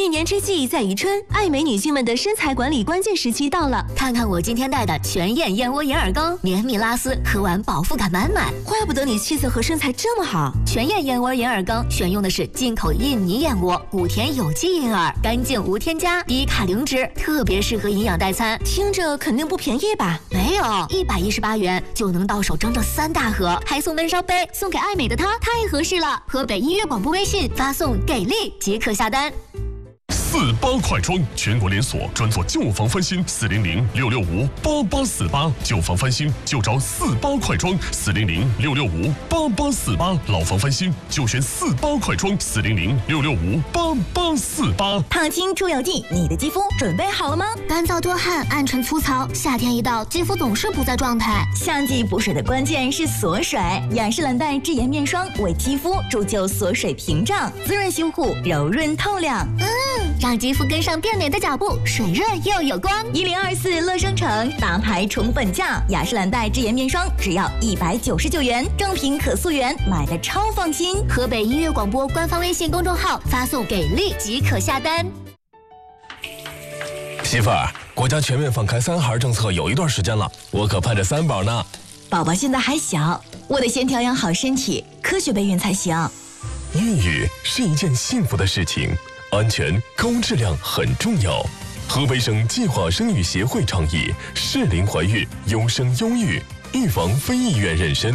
一年之计在于春，爱美女性们的身材管理关键时期到了。 看看我今天带的全燕燕窝银耳羹，绵密拉丝，喝完饱腹感满满。 怪不得你气色和身材这么好。 全燕燕窝银耳羹选用的是进口印尼燕窝，谷田有机银耳，干净无添加，低卡零脂，特别适合营养代餐。 听着肯定不便宜吧？ 没有，118元就能到手整整3大盒，还送温烧杯，送给爱美的她太合适了。河北音乐广播微信发送给力即可下单。 48快装全国连锁，专做旧房翻新，400-665-8848，旧房翻新就找48快装，400-665-8848，老房翻新就选48快装，400-665-8848。 烫青出油剂，你的肌肤准备好了吗？ 干燥多汗，暗沉粗糙，夏天一到，肌肤总是不在状态。 夏季补水的关键是锁水，雅诗兰黛智妍面霜为肌肤铸就锁水屏障，滋润修护，柔润透亮。 让肌肤跟上变美的脚步，水润又有光。 1024乐生城大牌宠本价，雅诗兰黛智妍面霜只要199元，正品可溯源，买的超放心。 河北音乐广播官方微信公众号发送给力即可下单。 媳妇儿，国家全面放开3孩政策有一段时间了，我可盼着3宝呢。 宝宝现在还小，我得先调养好身体，科学备孕才行。 孕育是一件幸福的事情，安全高质量很重要。河北省计划生育协会倡议适龄怀孕优生优育，预防非意愿妊娠。